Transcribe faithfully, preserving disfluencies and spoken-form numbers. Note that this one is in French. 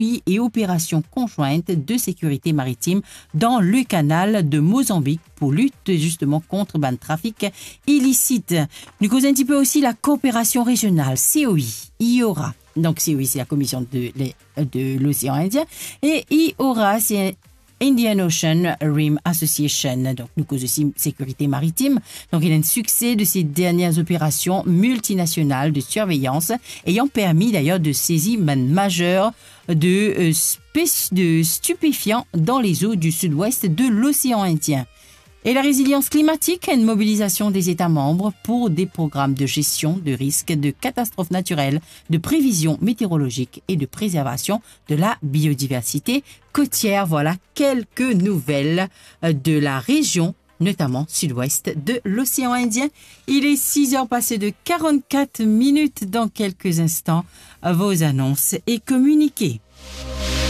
appui et opérations conjointes de sécurité maritime dans le canal de Mozambique pour lutter justement contre le trafic illicite. Nous causons un petit peu aussi la coopération régionale, C O I, I O R A. Donc C O I, c'est la commission de, de l'océan Indien et I O R A, c'est Indian Ocean Rim Association. Donc, nous causons aussi sécurité maritime. Donc, il y a un succès de ces dernières opérations multinationales de surveillance ayant permis d'ailleurs de saisir majeures de, euh, de stupéfiants dans les eaux du sud-ouest de l'océan Indien. Et la résilience climatique est une mobilisation des États membres pour des programmes de gestion de risques de catastrophes naturelles, de prévision météorologique et de préservation de la biodiversité côtière. Voilà quelques nouvelles de la région, notamment sud-ouest de l'océan Indien. Il est six heures passées de quarante-quatre minutes. Dans quelques instants, vos annonces et communiqués.